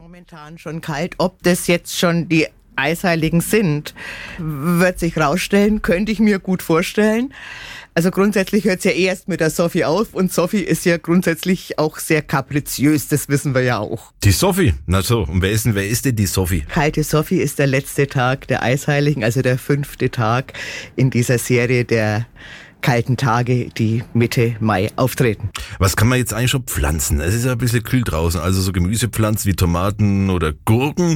Momentan schon kalt. Ob das jetzt schon die Eisheiligen sind, wird sich rausstellen, könnte ich mir gut vorstellen. Also grundsätzlich hört es ja erst mit der Sophie auf und Sophie ist ja grundsätzlich auch sehr kapriziös, das wissen wir ja auch. Die Sophie? Na so, und wer ist denn die Sophie? Kalte Sophie ist der letzte Tag der Eisheiligen, also der 5. Tag in dieser Serie der kalten Tage, die Mitte Mai auftreten. Was kann man jetzt eigentlich schon pflanzen? Es ist ja ein bisschen kühl draußen, also so Gemüsepflanzen wie Tomaten oder Gurken,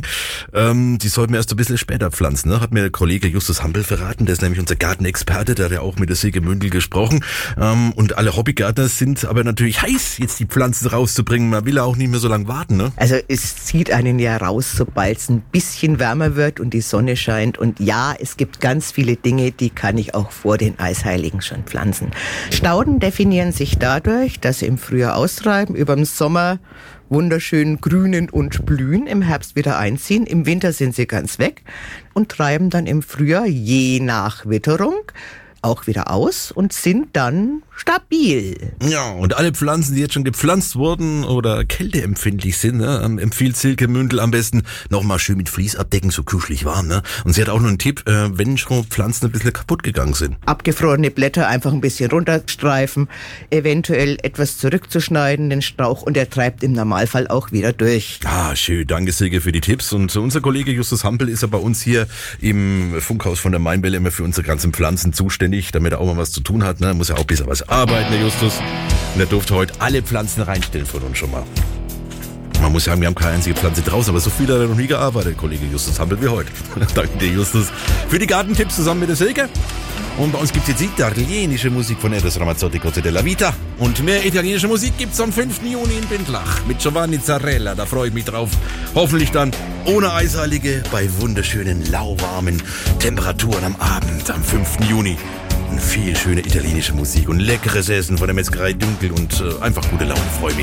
die sollten wir erst ein bisschen später pflanzen, ne? Hat mir der Kollege Justus Hampel verraten, der ist nämlich unser Gartenexperte, der hat ja auch mit der Silke Mündel gesprochen, und alle Hobbygärtner sind aber natürlich heiß, jetzt die Pflanzen rauszubringen, man will ja auch nicht mehr so lange warten, ne? Also es zieht einen ja raus, sobald es ein bisschen wärmer wird und die Sonne scheint und ja, es gibt ganz viele Dinge, die kann ich auch vor den Eisheiligen schon pflanzen. Stauden definieren sich dadurch, dass sie im Frühjahr austreiben, über den Sommer wunderschön grünen und blühen, im Herbst wieder einziehen, im Winter sind sie ganz weg und treiben dann im Frühjahr je nach Witterung auch wieder aus und sind dann stabil. Ja, und alle Pflanzen, die jetzt schon gepflanzt wurden oder kälteempfindlich sind, ne, empfiehlt Silke Mündel am besten nochmal schön mit Vlies abdecken, so kuschelig warm. Ne? Und sie hat auch noch einen Tipp, wenn schon Pflanzen ein bisschen kaputt gegangen sind. Abgefrorene Blätter einfach ein bisschen runterstreifen, eventuell etwas zurückzuschneiden, den Strauch, und er treibt im Normalfall auch wieder durch. Ah, schön. Danke, Silke, für die Tipps. Und unser Kollege Justus Hampel ist ja bei uns hier im Funkhaus von der Mainwelle immer für unsere ganzen Pflanzen zuständig, damit er auch mal was zu tun hat. Ne? Muss ja auch ein bisschen was arbeiten, der Justus. Und er durfte heute alle Pflanzen reinstellen von uns schon mal. Man muss sagen, wir haben keine einzige Pflanze draußen, aber so viel hat er noch nie gearbeitet, Kollege Justus Hampel, wie heute. Danke dir, Justus, für die Gartentipps zusammen mit der Silke. Und bei uns gibt's jetzt italienische Musik von Eros Ramazzotti, Cose della Vita. Und mehr italienische Musik gibt's am 5. Juni in Bindlach mit Giovanni Zarrella. Da freue ich mich drauf. Hoffentlich dann ohne Eisheilige bei wunderschönen, lauwarmen Temperaturen am Abend am 5. Juni. Und viel schöne italienische Musik und leckeres Essen von der Metzgerei Dunkel und einfach gute Laune. Freue mich.